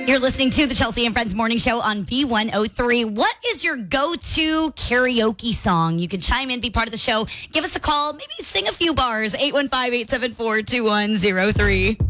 You're listening to the Chelsea and Friends Morning Show on B103. What is your go-to karaoke song? You can chime in, be part of the show. Give us a call. Maybe sing a few bars. 815-874-2103.